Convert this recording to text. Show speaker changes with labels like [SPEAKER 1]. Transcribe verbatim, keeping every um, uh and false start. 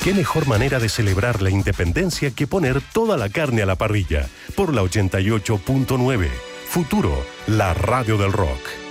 [SPEAKER 1] ¿Qué mejor manera de celebrar la independencia que poner toda la carne a la parrilla? Por la ochenta y ocho punto nueve. Futuro, la radio del rock.